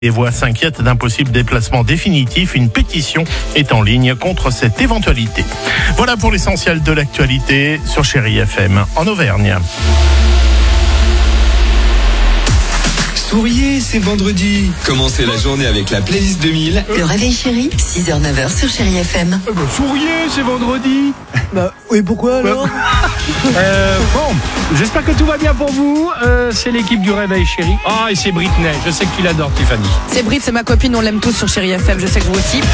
Les voix s'inquiètent d'un possible déplacement définitif. Une pétition est en ligne contre cette éventualité. Voilà pour l'essentiel de l'actualité sur Chérie FM en Auvergne. Souriez, c'est vendredi. Commencez la journée avec la playlist 2000. Le réveil chéri, 6h-9h sur Chérie FM. Souriez, c'est vendredi. Oui, pourquoi alors Bon, j'espère que tout va bien pour vous. C'est l'équipe du Réveil Chéri. Ah, et c'est Britney. Je sais que tu l'adores, Tiffany. C'est Brit, c'est ma copine, on l'aime tous sur Chérie FM, je sais que vous aussi.